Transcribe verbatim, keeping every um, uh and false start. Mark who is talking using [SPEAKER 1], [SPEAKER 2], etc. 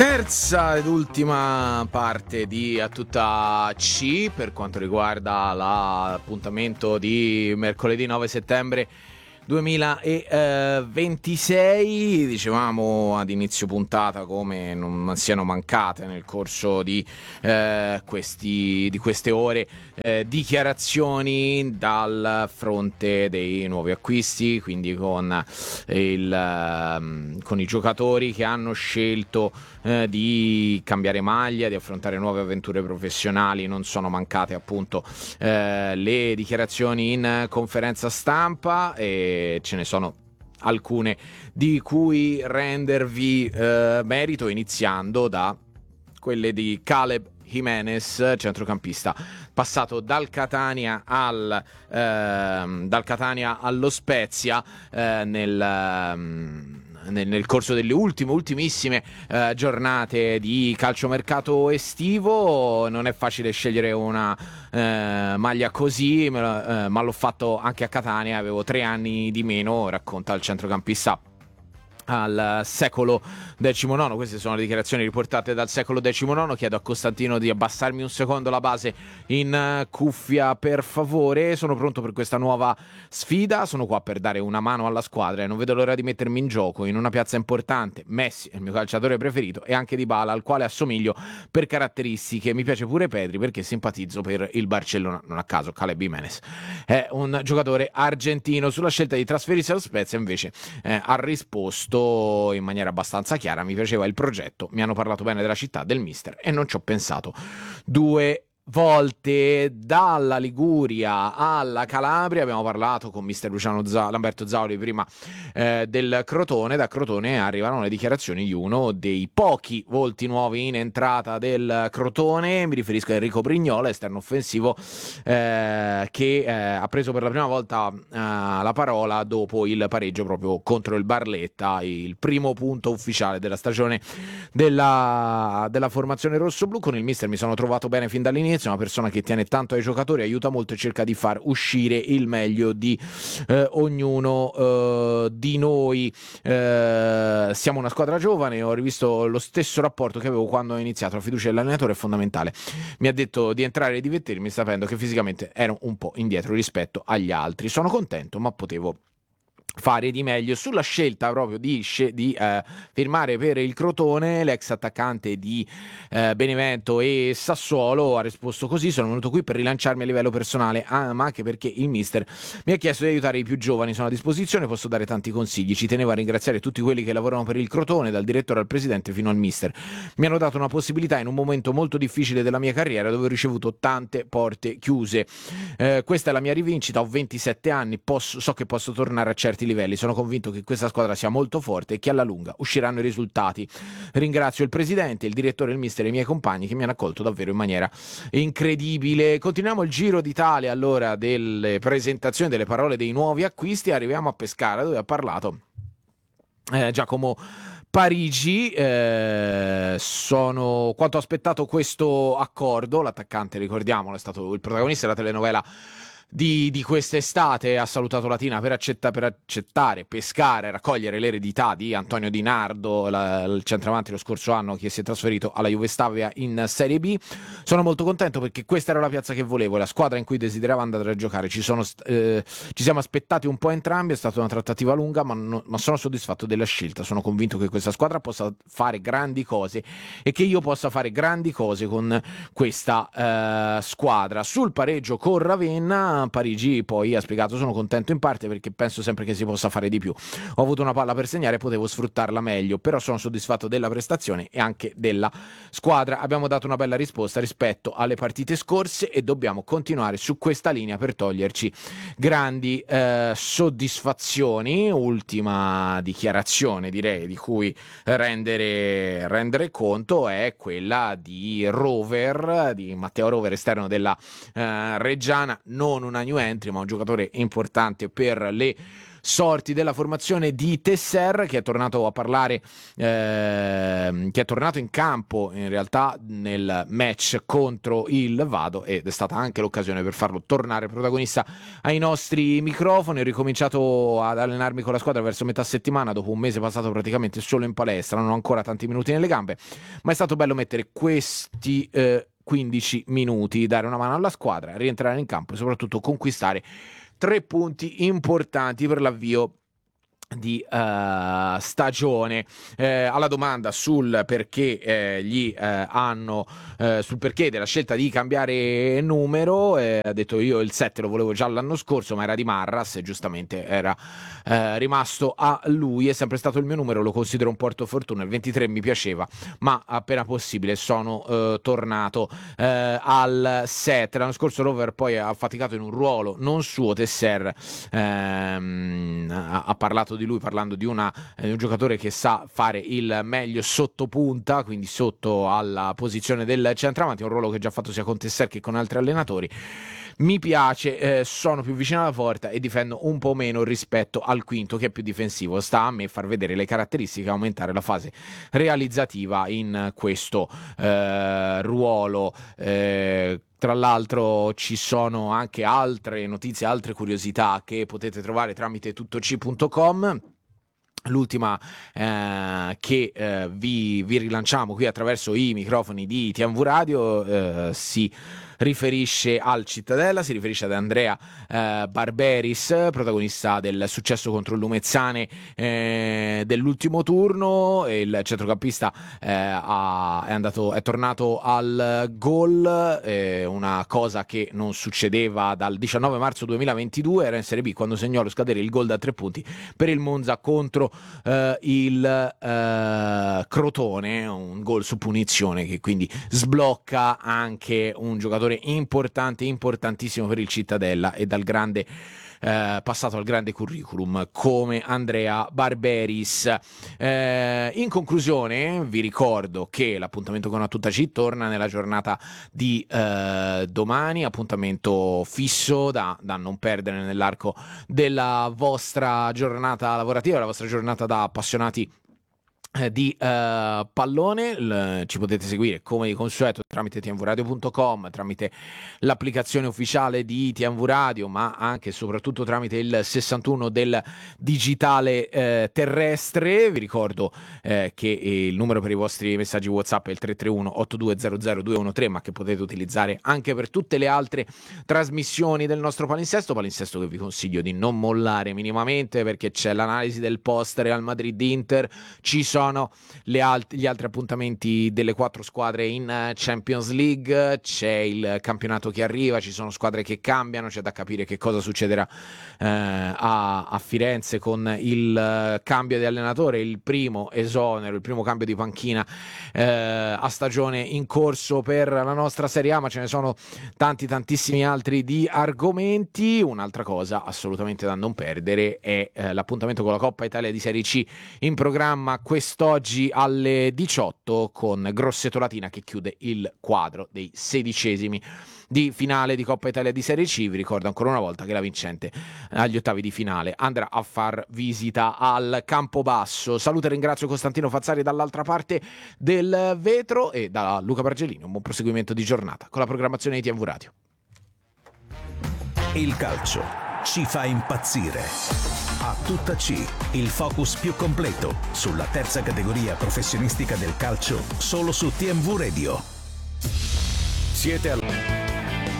[SPEAKER 1] Terza ed ultima parte di A Tutta C per quanto riguarda l'appuntamento di mercoledì nove settembre duemilaventisei. Dicevamo ad inizio puntata come non siano mancate nel corso di, eh, questi, di queste ore eh, dichiarazioni dal fronte dei nuovi acquisti, quindi con, il, eh, con i giocatori che hanno scelto eh, di cambiare maglia, di affrontare nuove avventure professionali. Non sono mancate appunto eh, le dichiarazioni in conferenza stampa e ce ne sono alcune di cui rendervi eh, merito, iniziando da quelle di Caleb Jimenez, centrocampista passato dal Catania al ehm, dal Catania allo Spezia eh, nel ehm, Nel, nel corso delle ultime, ultimissime eh, giornate di calciomercato estivo. Non è facile scegliere una eh, maglia così, ma, eh, ma l'ho fatto anche a Catania, avevo tre anni di meno, racconta il centrocampista al secolo decimonono. Queste sono le dichiarazioni riportate dal secolo decimonono. Chiedo a Costantino di abbassarmi un secondo la base in cuffia, per favore. Sono pronto per questa nuova sfida, sono qua per dare una mano alla squadra e non vedo l'ora di mettermi in gioco in una piazza importante. Messi è il mio calciatore preferito e anche Dybala, al quale assomiglio per caratteristiche. Mi piace pure Pedri perché simpatizzo per il Barcellona. Non a caso Caleb Jimenez è un giocatore argentino. Sulla scelta di trasferirsi allo Spezia invece eh, ha risposto in maniera abbastanza chiara: mi piaceva il progetto, mi hanno parlato bene della città, del mister e non ci ho pensato due volte. Dalla Liguria alla Calabria abbiamo parlato con mister Luciano Z- Lamberto Zauli prima eh, del Crotone. Da Crotone arrivano le dichiarazioni di uno dei pochi volti nuovi in entrata del Crotone. Mi riferisco a Enrico Brignola, esterno offensivo eh, che eh, ha preso per la prima volta eh, la parola dopo il pareggio proprio contro il Barletta, il primo punto ufficiale della stagione della, della formazione rossoblu. Con il mister mi sono trovato bene fin dall'inizio, è una persona che tiene tanto ai giocatori, aiuta molto e cerca di far uscire il meglio di eh, ognuno eh, di noi. Eh, siamo una squadra giovane, ho rivisto lo stesso rapporto che avevo quando ho iniziato. La fiducia dell'allenatore è fondamentale. Mi ha detto di entrare e divertirmi sapendo che fisicamente ero un po' indietro rispetto agli altri. Sono contento, ma potevo fare di meglio. Sulla scelta proprio di, sce- di eh, firmare per il Crotone, l'ex attaccante di eh, Benevento e Sassuolo ha risposto così: sono venuto qui per rilanciarmi a livello personale, ah, ma anche perché il mister mi ha chiesto di aiutare i più giovani, sono a disposizione, posso dare tanti consigli. Ci tenevo a ringraziare tutti quelli che lavorano per il Crotone, dal direttore al presidente fino al mister. Mi hanno dato una possibilità in un momento molto difficile della mia carriera, dove ho ricevuto tante porte chiuse. Eh, questa è la mia rivincita, ho ventisette anni, posso, so che posso tornare a certi livelli, sono convinto che questa squadra sia molto forte e che alla lunga usciranno i risultati. Ringrazio il presidente, il direttore, il mister e i miei compagni che mi hanno accolto davvero in maniera incredibile. Continuiamo il giro d'Italia allora delle presentazioni, delle parole dei nuovi acquisti. Arriviamo a Pescara, dove ha parlato eh, Giacomo Parigi. Eh, sono quanto aspettato questo accordo. L'attaccante, ricordiamolo, è stato il protagonista della telenovela di, di quest'estate. Ha salutato Latina per, accetta, per accettare, pescare, raccogliere l'eredità di Antonio Di Nardo, la, il centravanti lo scorso anno che si è trasferito alla Juve Stabia in Serie B. Sono molto contento perché questa era la piazza che volevo, la squadra in cui desideravo andare a giocare. Ci, sono, eh, ci siamo aspettati un po' entrambi, è stata una trattativa lunga, ma, no, ma sono soddisfatto della scelta. Sono convinto che questa squadra possa fare grandi cose e che io possa fare grandi cose con questa eh, squadra. Sul pareggio con Ravenna, Parigi poi ha spiegato: sono contento in parte perché penso sempre che si possa fare di più. Ho avuto una palla per segnare e potevo sfruttarla meglio, però sono soddisfatto della prestazione e anche della squadra. Abbiamo dato una bella risposta rispetto alle partite scorse e dobbiamo continuare su questa linea per toglierci grandi eh, soddisfazioni. Ultima dichiarazione, direi, di cui rendere, rendere conto è quella di Rover, di Matteo Rover, esterno della eh, Reggiana, non una new entry ma un giocatore importante per le sorti della formazione di Tesser, che è tornato a parlare, eh, che è tornato in campo in realtà nel match contro il Vado, ed è stata anche l'occasione per farlo tornare protagonista ai nostri microfoni. Ho ricominciato ad allenarmi con la squadra verso metà settimana, dopo un mese passato praticamente solo in palestra, non ho ancora tanti minuti nelle gambe, ma è stato bello mettere questi eh, quindici minuti, dare una mano alla squadra, rientrare in campo e soprattutto conquistare tre punti importanti per l'avvio di uh, stagione. Eh, alla domanda sul perché eh, gli eh, hanno eh, sul perché della scelta di cambiare numero, eh, ha detto: io il sette lo volevo già l'anno scorso, ma era di Marras e giustamente era eh, rimasto a lui. È sempre stato il mio numero, lo considero un portafortuna. Il ventitré mi piaceva, ma appena possibile sono eh, tornato eh, al sette. L'anno scorso Rover poi ha faticato in un ruolo non suo. Tesser ehm, ha, ha parlato di lui parlando di, una, di un giocatore che sa fare il meglio sotto punta, quindi sotto alla posizione del centravanti, un ruolo che ha già fatto sia con Tesser che con altri allenatori. Mi piace, eh, sono più vicino alla porta e difendo un po' meno rispetto al quinto, che è più difensivo. Sta a me far vedere le caratteristiche, aumentare la fase realizzativa in questo eh, ruolo. Eh, Tra l'altro ci sono anche altre notizie, altre curiosità che potete trovare tramite tuttoc punto com. L'ultima eh, che eh, vi, vi rilanciamo qui attraverso i microfoni di T M V Radio eh, si riferisce al Cittadella, si riferisce ad Andrea eh, Barberis, protagonista del successo contro il Lumezzane eh, dell'ultimo turno. Il centrocampista eh, ha, è, andato, è tornato al gol, eh, una cosa che non succedeva dal diciannove marzo duemilaventidue, era in Serie B quando segnò allo scadere il gol da tre punti per il Monza contro Uh, il uh, Crotone, un gol su punizione che quindi sblocca anche un giocatore importante, importantissimo per il Cittadella, e dal grande Uh, passato al grande curriculum come Andrea Barberis. Uh, in conclusione vi ricordo che l'appuntamento con A Tutta C torna nella giornata di uh, domani, appuntamento fisso da, da non perdere nell'arco della vostra giornata lavorativa, la vostra giornata da appassionati di uh, pallone. L- ci potete seguire come di consueto tramite t m v radio punto com, tramite l'applicazione ufficiale di T M V Radio, ma anche e soprattutto tramite il sessantuno del digitale eh, terrestre. Vi ricordo eh, che il numero per i vostri messaggi WhatsApp è il tre tre uno otto due zero zero due uno tre, ma che potete utilizzare anche per tutte le altre trasmissioni del nostro palinsesto, palinsesto che vi consiglio di non mollare minimamente, perché c'è l'analisi del post Real Madrid-Inter, ci sono le alt- gli altri appuntamenti delle quattro squadre in uh, Champions League, c'è il campionato che arriva, ci sono squadre che cambiano, c'è da capire che cosa succederà uh, a-, a Firenze con il uh, cambio di allenatore, il primo esonero, il primo cambio di panchina uh, a stagione in corso per la nostra Serie A, ma ce ne sono tanti tantissimi altri di argomenti. Un'altra cosa assolutamente da non perdere è uh, l'appuntamento con la Coppa Italia di Serie C in programma questo Quest'oggi alle diciotto con Grosseto Latina che chiude il quadro dei sedicesimi di finale di Coppa Italia di Serie C. Vi ricordo ancora una volta che la vincente agli ottavi di finale andrà a far visita al Campobasso. Saluto e ringrazio Costantino Fazzari dall'altra parte del vetro e da Luca Bargellini. Un buon proseguimento di giornata con la programmazione di T M V Radio.
[SPEAKER 2] Il calcio ci fa impazzire. A Tutta C, il focus più completo sulla terza categoria professionistica del calcio, solo su T M V Radio. Siete al...